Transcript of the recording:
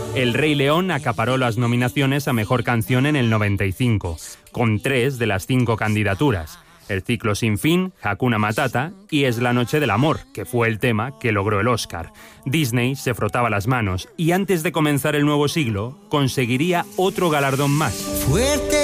El Rey León acaparó las nominaciones a Mejor Canción en el 95, con 3 de las 5 candidaturas. El Ciclo sin fin, Hakuna Matata y Es la noche del amor, que fue el tema que logró el Oscar. Disney se frotaba las manos y antes de comenzar el nuevo siglo conseguiría otro galardón más.